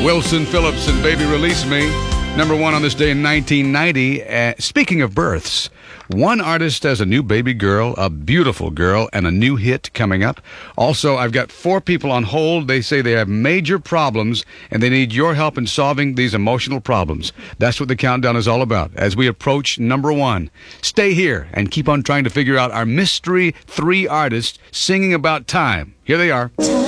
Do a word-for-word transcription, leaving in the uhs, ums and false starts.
Wilson Phillips and Baby Release Me. Number one on this day in nineteen ninety. Uh, speaking of births, one artist has a new baby girl, a beautiful girl, and a new hit coming up. Also, I've got four people on hold. They say they have major problems, and they need your help in solving these emotional problems. That's what the countdown is all about as we approach number one. Stay here and keep on trying to figure out our mystery three artists singing about time. Here they are.